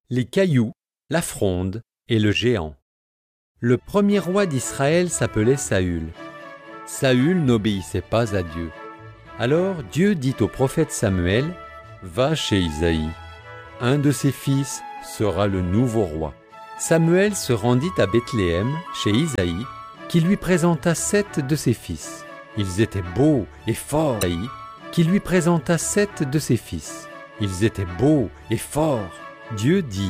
les cailloux, la fronde et le géant. Le premier roi d'Israël s'appelait Saül. Saül n'obéissait pas à Dieu. Alors Dieu dit au prophète Samuel, « Va chez Isaïe. Un de ses fils sera le nouveau roi. » Samuel se rendit à Bethléem, chez Isaïe, qui lui présenta 7 de ses fils. Ils étaient beaux et forts. Isaïe, qui lui présenta 7 de ses fils. Ils étaient beaux et forts. Dieu dit,